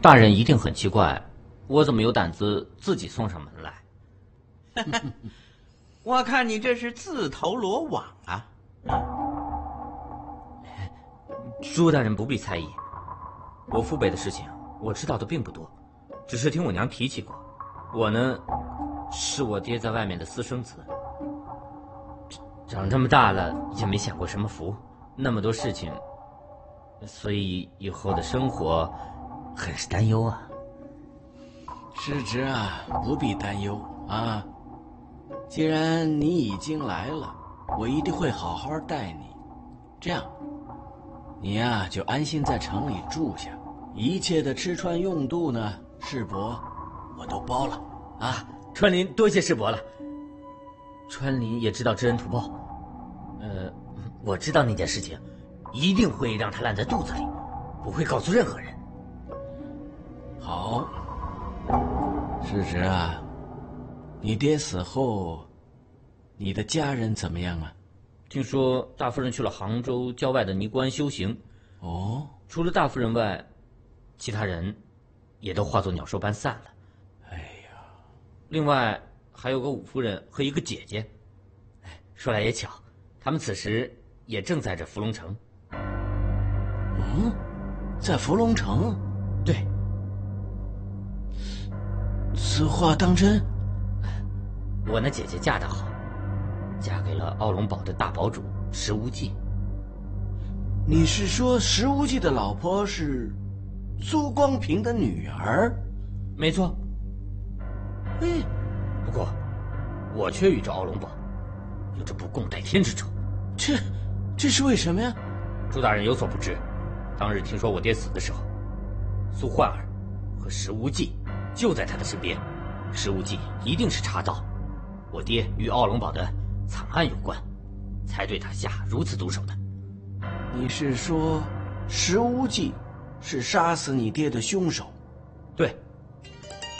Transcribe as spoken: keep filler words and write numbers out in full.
大人一定很奇怪，我怎么有胆子自己送上门来？ 我看你这是自投罗网啊！ 朱大人不必猜疑，我父辈的事情我知道的并不多，只是听我娘提起过。我呢，是我爹在外面的私生子，长这么大了也没享过什么福，那么多事情，所以以后的生活很是担忧啊。 世侄啊，不必担忧啊。既然你已经来了，我一定会好好待你。这样，你呀、啊、就安心在城里住下，一切的吃穿用度呢，世伯我都包了啊。 川林多谢世伯了。川林也知道知恩图报，呃，我知道那件事情，一定会让他烂在肚子里，不会告诉任何人。 好，世侄啊，你爹死后，你的家人怎么样啊？ 听说大夫人去了杭州郊外的尼姑庵修行。 哦， 除了大夫人外，其他人也都化作鸟兽般散了。 哎呀， 另外还有个五夫人和一个姐姐。说来也巧，他们此时也正在这伏龙城。 嗯，在伏龙城？ 对。 此话当真？ 我那姐姐嫁得好，嫁给了奥龙堡的大堡主石无忌。 你是说石无忌的老婆是苏光平的女儿？ 没错。 哎， 不过我却与这奥龙堡有着不共戴天之仇。 这这是为什么呀？ 朱大人有所不知，当日听说我爹死的时候，苏焕儿和石无忌就在他的身边。石无忌一定是查到我爹与奥龙堡的惨案有关，才对他下如此毒手的。 你是说石无忌是杀死你爹的凶手？ 对。